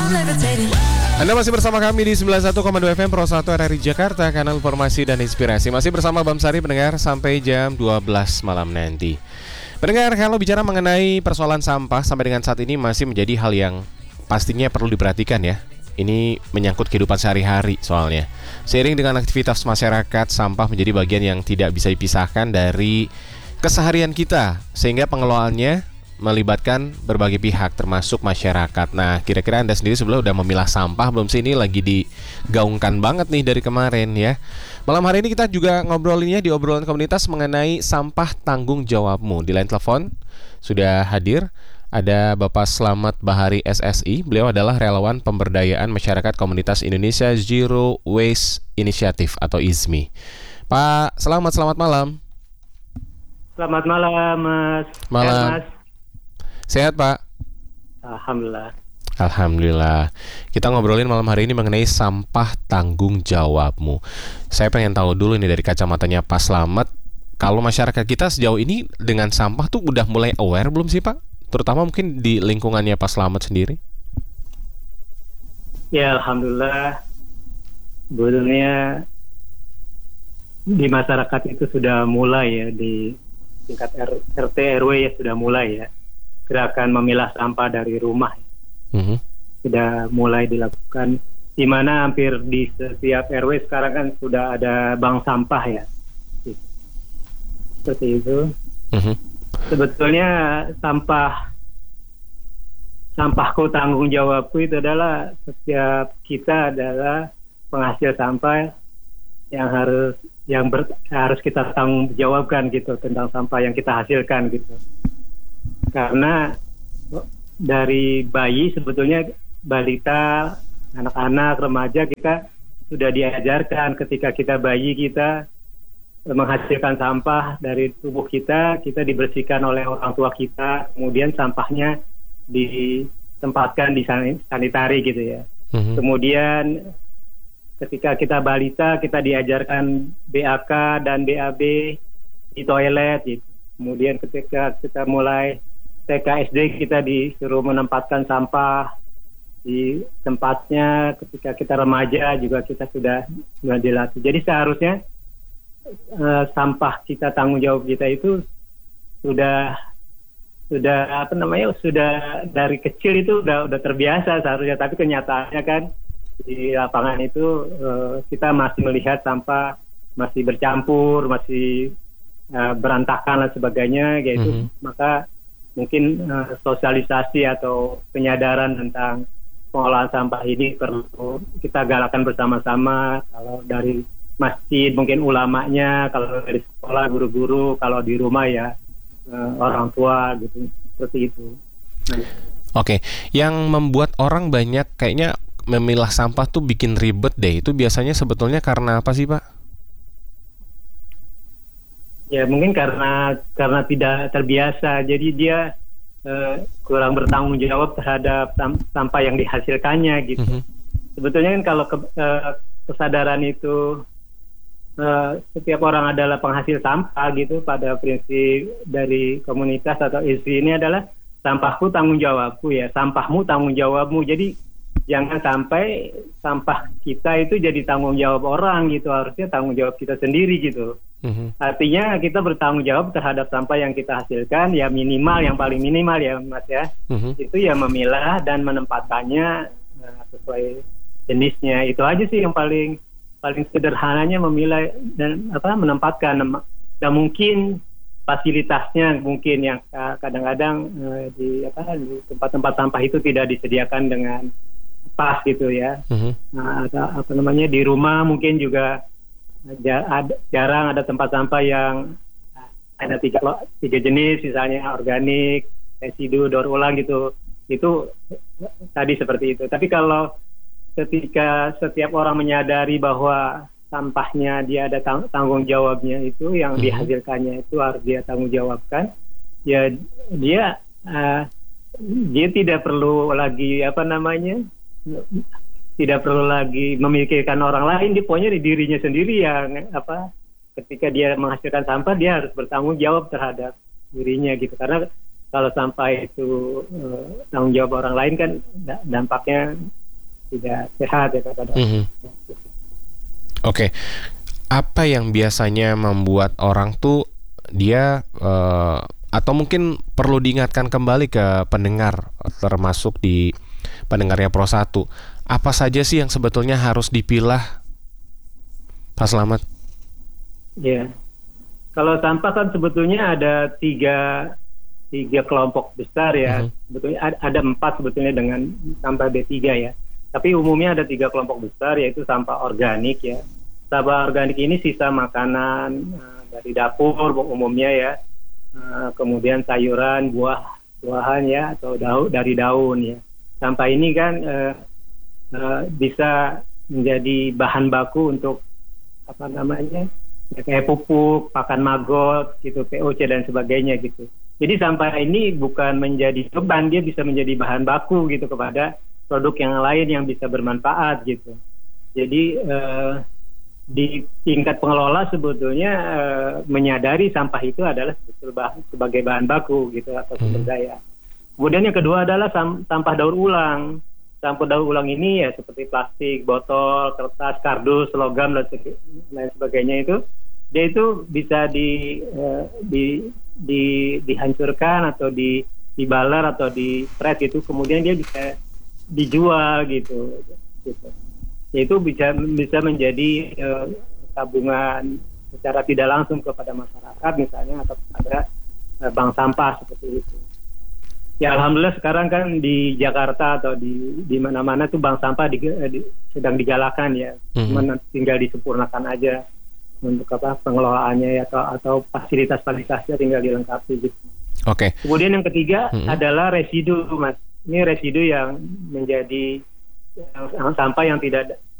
Anda masih bersama kami di 91,2 FM Pro 1 RRI Jakarta, kanal informasi dan inspirasi. Masih bersama Bamsari pendengar sampai jam 12 malam nanti. Pendengar, kalau bicara mengenai persoalan sampah sampai dengan saat ini masih menjadi hal yang pastinya perlu diperhatikan ya. Ini menyangkut kehidupan sehari-hari soalnya. Seiring dengan aktivitas masyarakat, sampah menjadi bagian yang tidak bisa dipisahkan dari keseharian kita, sehingga pengelolaannya melibatkan berbagai pihak termasuk masyarakat. Nah, kira-kira Anda sendiri sebelum udah memilah sampah belum sih? Ini lagi digaungkan banget nih dari kemarin ya. Malam hari ini kita juga ngobrolinnya di obrolan komunitas mengenai sampah tanggung jawabmu. Di line telepon sudah hadir ada Bapak Slamet Bahari SSI. Beliau adalah relawan pemberdayaan masyarakat komunitas Indonesia Zero Waste Initiative atau IZMI. Pak Slamet, selamat malam. Selamat malam, Mas. Malam. Sehat, Mas? Sehat, Pak? Alhamdulillah. Alhamdulillah. Kita ngobrolin malam hari ini mengenai sampah tanggung jawabmu. Saya pengen tahu dulu nih dari kacamatanya Pak Slamet, kalau masyarakat kita sejauh ini dengan sampah tuh udah mulai aware belum sih, Pak? Terutama mungkin di lingkungannya Pak Slamet sendiri. Ya, Alhamdulillah. Sebetulnya di masyarakat itu sudah mulai ya, di tingkat RT RW ya sudah mulai ya gerakan memilah sampah dari rumah. Sudah mulai dilakukan, di mana hampir di setiap RW sekarang kan sudah ada bank sampah ya. Seperti itu. Sebetulnya sampahku tanggung jawabku itu adalah setiap kita adalah penghasil sampah yang harus kita tanggung jawabkan gitu tentang sampah yang kita hasilkan gitu. Karena dari bayi sebetulnya balita, anak-anak, remaja kita sudah diajarkan ketika kita bayi kita menghasilkan sampah dari tubuh kita dibersihkan oleh orang tua kita, kemudian sampahnya ditempatkan di sanitari gitu ya. Kemudian ketika kita balita kita diajarkan BAK dan BAB di toilet gitu. Kemudian ketika kita mulai TK SD kita disuruh menempatkan sampah di tempatnya, ketika kita remaja juga kita sudah dilatih. Jadi seharusnya sampah kita, tanggung jawab kita itu sudah dari kecil itu udah terbiasa seharusnya, tapi kenyataannya kan di lapangan itu kita masih melihat sampah masih bercampur, masih berantakan dan sebagainya gitu. Maka mungkin sosialisasi atau penyadaran tentang pengolahan sampah ini perlu kita galakan bersama-sama. Kalau dari masjid mungkin ulamanya, kalau dari sekolah guru-guru, kalau di rumah ya orang tua gitu, seperti itu. Oke, yang membuat orang banyak kayaknya memilah sampah tuh bikin ribet deh. Itu biasanya sebetulnya karena apa sih, Pak? Ya mungkin karena tidak terbiasa. Jadi dia kurang bertanggung jawab terhadap sampah yang dihasilkannya gitu. Sebetulnya kan kalau kesadaran itu setiap orang adalah penghasil sampah gitu, pada prinsip dari komunitas atau ISI ini adalah sampahku tanggung jawabku ya, sampahmu tanggung jawabmu. Jadi jangan sampai sampah kita itu jadi tanggung jawab orang gitu, harusnya tanggung jawab kita sendiri gitu. Artinya kita bertanggung jawab terhadap sampah yang kita hasilkan ya, minimal, yang paling minimal ya Mas ya, itu ya memilah dan menempatkannya sesuai jenisnya. Itu aja sih yang paling sederhananya, memilah dan menempatkan. Dan mungkin fasilitasnya mungkin yang kadang-kadang di tempat-tempat sampah itu tidak disediakan dengan pas gitu ya. Nah, di rumah mungkin juga jarang ada tempat sampah yang ada tiga jenis, misalnya organik, residu, daur ulang gitu. Itu tadi seperti itu. Tapi kalau ketika setiap orang menyadari bahwa sampahnya dia ada tanggung jawabnya, itu yang dihasilkannya itu harus dia tanggung jawabkan, ya dia tidak perlu lagi tidak perlu lagi memikirkan orang lain. Dia pokoknya di dirinya sendiri yang ketika dia menghasilkan sampah dia harus bertanggung jawab terhadap dirinya gitu. Karena kalau sampah itu tanggung jawab orang lain kan dampaknya tidak sehat ya kepada. Oke. Apa yang biasanya membuat orang tuh dia atau mungkin perlu diingatkan kembali ke pendengar, termasuk di pendengarnya Pro 1, apa saja sih yang sebetulnya harus dipilah, Pak Slamet? Ya, kalau sampah kan sebetulnya ada tiga kelompok besar ya. Sebetulnya ada 4 sebetulnya dengan sampah B3 ya. Tapi umumnya ada 3 kelompok besar, yaitu sampah organik ya. Sampah organik ini sisa makanan dari dapur umumnya ya. Kemudian sayuran, buahan ya, atau dari daun ya. Sampah ini kan bisa menjadi bahan baku untuk kayak pupuk, pakan maggot gitu, POC dan sebagainya gitu. Jadi sampah ini bukan menjadi beban, dia bisa menjadi bahan baku gitu kepada produk yang lain yang bisa bermanfaat gitu. Jadi di tingkat pengelola sebetulnya menyadari sampah itu adalah sebagai bahan baku gitu atau sumber daya. Kemudian yang kedua adalah sampah daur ulang. Sampah daur ulang ini ya seperti plastik, botol, kertas, kardus, logam dan lain sebagainya itu, dia itu bisa dihancurkan atau dibalar atau di press gitu, kemudian dia bisa dijual gitu. Itu bisa menjadi tabungan secara tidak langsung kepada masyarakat misalnya, atau kepada bank sampah seperti itu. Ya alhamdulillah sekarang kan di Jakarta atau di mana-mana tuh bank sampah sedang digalakan ya, tinggal disempurnakan aja untuk pengelolaannya ya, atau fasilitas-fasilitasnya tinggal dilengkapi gitu. Oke. Kemudian yang ketiga adalah residu, Mas. Ini residu yang menjadi sampah yang tidak